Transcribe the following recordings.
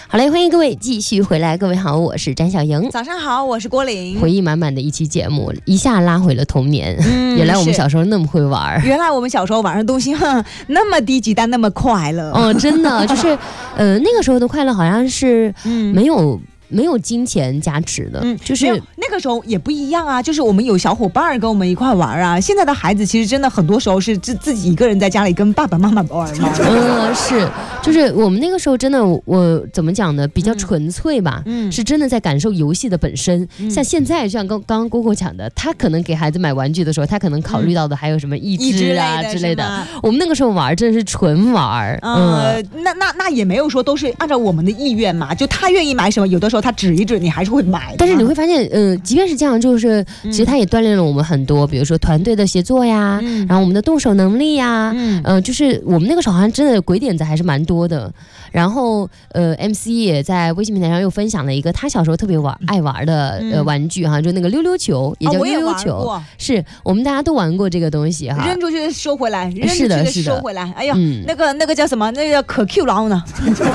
好嘞，欢迎各位继续回来。各位好，我是詹小莹。 早上好，我是郭玲。 回忆满满的一期节目，一下拉回了童年。原来我们小时候那么会玩。 原来我们小时候玩的东西，那么低级但那么快乐。 哦，真的就是，那个时候的快乐好像是没有金钱加持的，就是那个时候也不一样啊，就是我们有小伙伴跟我们一块玩啊。现在的孩子其实真的很多时候是自己一个人在家里跟爸爸妈妈玩嘛。 是，就是我们那个时候真的，我怎么讲呢？比较纯粹吧，是真的在感受游戏的本身。像现在，像刚刚郭郭讲的，他可能给孩子买玩具的时候，他可能考虑到的还有什么益智啊之类的。我们那个时候玩真的是纯玩。 那也没有说都是按照我们的意愿嘛，就他愿意买什么，有的时候他指一指你还是会买的。 但是你会发现，即便是这样，就是其实他也锻炼了我们很多，比如说团队的协作呀，然后我们的动手能力呀，就是我们那个时候好像真的鬼点子还是蛮多的。然后MC 也在微信平台上又分享了一个他小时候特别爱玩的玩具哈，就那个溜溜球，也叫溜溜球，是我们大家都玩过这个东西哈， 扔出去收回来，扔出去收回来。哎呀，那个叫什么？那个叫可 Q 捞呢？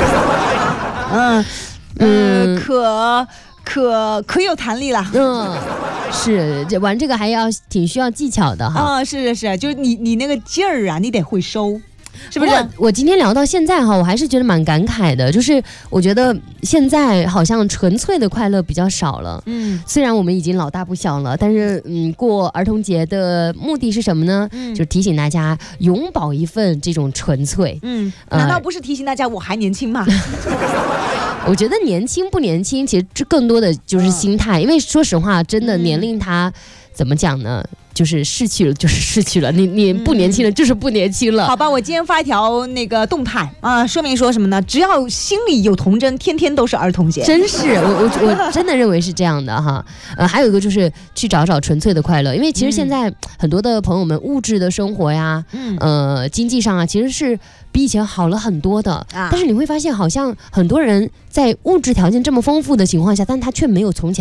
可有弹力了。是玩这个还要挺需要技巧的哈。 是，就是你那个劲儿啊，你得会收。是不是？ 我今天聊到现在哈，我还是觉得蛮感慨的，就是我觉得现在好像纯粹的快乐比较少了。虽然我们已经老大不小了，但是过儿童节的目的是什么呢？就是提醒大家永葆一份这种纯粹。 难道不是提醒大家我还年轻吗？ 我觉得年轻不年轻，其实这更多的就是心态，因为说实话，真的年龄它怎么讲呢？就是逝去了，就是逝去了。你不年轻了，就是不年轻了。 好吧，我今天发一条那个动态啊，说明说什么呢？只要心里有童真，天天都是儿童节。 真是，我真的认为是这样的哈。还有一个就是去找找纯粹的快乐，因为其实现在很多的朋友们物质的生活呀，经济上啊，其实是比以前好了很多的。但是你会发现，好像很多人在物质条件这么丰富的情况下，但他却没有从前